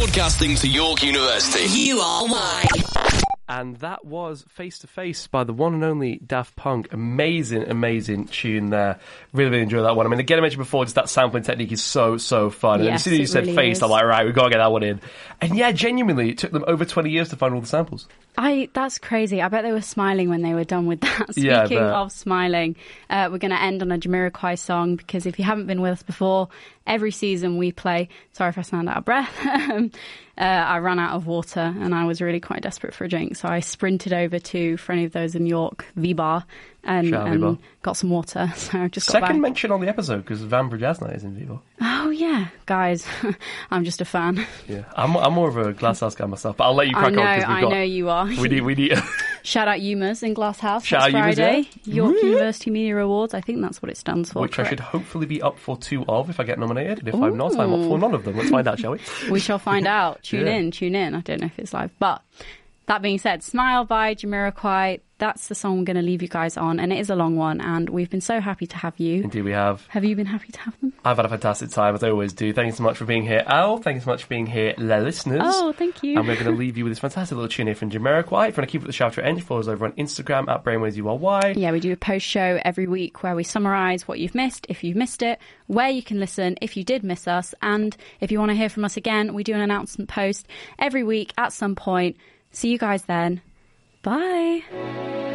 Broadcasting to York University. You are why. And that was Face to Face by the one and only Daft Punk. Amazing, amazing tune there. Really, really enjoyed that one. I mean, again, I mentioned before, just that sampling technique is so, so fun. And as soon as you said really Face, is. I'm like, right, we've got to get that one in. And yeah, genuinely, it took them over 20 years to find all the samples. That's crazy. I bet they were smiling when they were done with that. Speaking of smiling, we're going to end on a Jamiroquai song, because if you haven't been with us before, every season we play, sorry if I sound out of breath, I ran out of water and I was really quite desperate for a drink. So I sprinted over to, for any of those in York, V-Bar and got some water. So I just got Second back. mention on the episode, because Van Brajasna is in V-Bar. Oh, yeah. Guys, I'm just a fan. Yeah, I'm more of a Glasshouse guy myself, but I'll let you crack on. I know you are. We need. Shout out UMAS in Glasshouse. Shout out Friday. UMAS, yeah. York University Media Awards. I think that's what it stands for. Which correct? I should hopefully be up for 2 of if I get nominated. And if I'm not, I'm up for none of them. Let's find out, shall we? We shall find out. Tune in. I don't know if it's live. But that being said, Smile by Jamiroquai. That's the song we're going to leave you guys on, and it is a long one, and we've been so happy to have you. Indeed we have. Have you been happy to have them? I've had a fantastic time, as I always do. Thank you so much for being here, Al. Thank you so much for being here, the listeners. Oh, thank you. And we're going to leave you with this fantastic little tune here from Jamiroquai. If you want to keep up the shout, end, follow us over on Instagram at BrainwavesURY. Yeah, we do a post show every week where we summarise what you've missed, if you've missed it, where you can listen if you did miss us, and if you want to hear from us again, we do an announcement post every week at some point. See you guys then. Bye.